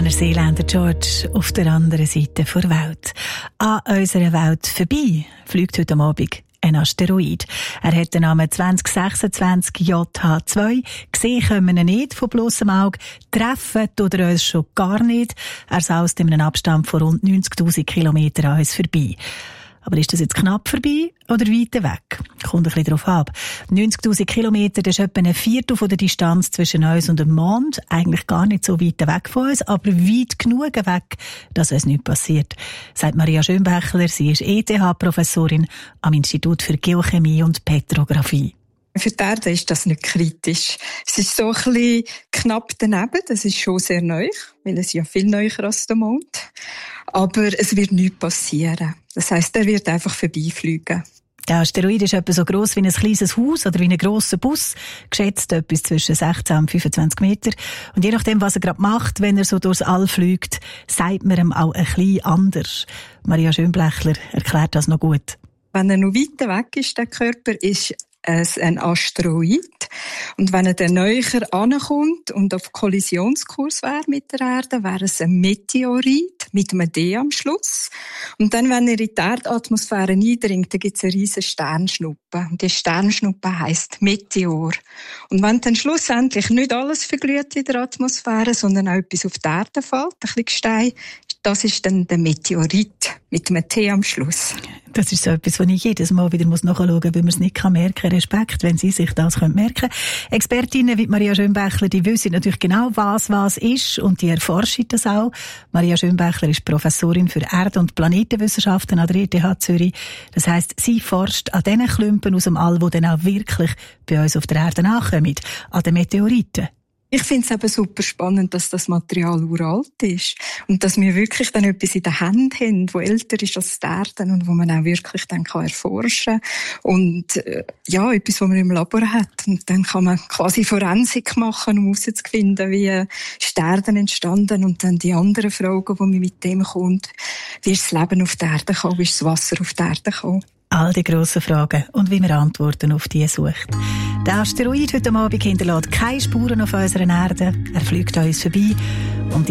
Berner Seeländer George auf der anderen Seite der Welt. An unserer Welt vorbei fliegt heute Abend ein Asteroid. Er hat den Namen 2026 JH2. Gesehen können wir ihn nicht von bloßem Auge. Treffen tut er uns schon gar nicht. Er saust in einem Abstand von rund 90.000 Kilometern an uns vorbei. Aber ist das jetzt knapp vorbei oder weiter weg? Kommt ein bisschen darauf ab. 90.000 Kilometer, das ist etwa ein Viertel von der Distanz zwischen uns und dem Mond. Eigentlich gar nicht so weit weg von uns, aber weit genug weg, dass uns nichts passiert, sagt Maria Schönbächler. Sie ist ETH-Professorin am Institut für Geochemie und Petrographie. Für die Erde ist das nicht kritisch. Es ist so ein bisschen knapp daneben, das ist schon sehr neu, weil es ja viel näher als der Mond. Aber es wird nichts passieren. Das heisst, er wird einfach vorbeifliegen. Der Asteroid ist etwa so gross wie ein kleines Haus oder wie ein grosser Bus, geschätzt etwas zwischen 16 und 25 Meter. Und je nachdem, was er gerade macht, wenn er so durchs All fliegt, sagt man ihm auch ein bisschen anders. Maria Schönbächler erklärt das noch gut. Wenn er noch weiter weg ist, der Körper, ist es ein Asteroid. Und wenn er dann näher ankommt und auf Kollisionskurs wäre mit der Erde, wäre es ein Meteorit mit einem D am Schluss. Und dann, wenn er in die Erdatmosphäre eindringt, dann gibt es eine riesige Sternschnuppe. Und die Sternschnuppe heisst Meteor. Und wenn dann schlussendlich nicht alles verglüht in der Atmosphäre, sondern auch etwas auf die Erde fällt, ein bisschen Gestein, das ist dann der Meteorit mit einem T am Schluss. Das ist so etwas, was ich jedes Mal wieder nachschauen muss, weil man es nicht merken kann. Respekt, wenn Sie sich das merken können. Expertinnen wie Maria Schönbächler, die wissen natürlich genau, was ist, und die erforschen das auch. Maria Schönbächler ist Professorin für Erde- und Planetenwissenschaften an der ETH Zürich. Das heisst, sie forscht an diesen Klumpen aus dem All, die dann auch wirklich bei uns auf der Erde nachkommen, an den Meteoriten. Ich finde es eben super spannend, dass das Material uralt ist und dass wir wirklich dann etwas in der Hand haben, das älter ist als die Erde und wo man auch wirklich dann erforschen kann. Und etwas, was man im Labor hat. Und dann kann man quasi Forensik machen, um herauszufinden, wie ist die Erde entstanden, und dann die anderen Fragen, die man mit dem kommt. Wie ist das Leben auf der Erde gekommen? Wie ist das Wasser auf der Erde gekommen? All die grossen Fragen und wie man Antworten auf die sucht. Der Asteroid heute Abend hinterlässt keine Spuren auf unserer Erde. Er fliegt an uns vorbei.